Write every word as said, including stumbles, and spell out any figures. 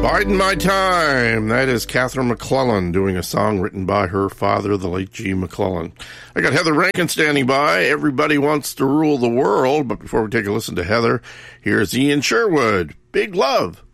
Biding My Time. That is Catherine McClellan doing a song written by her father, the late G. McClellan. I got Heather Rankin standing by. Everybody Wants to Rule the World. But before we take a listen to Heather, here's Ian Sherwood. Big Love.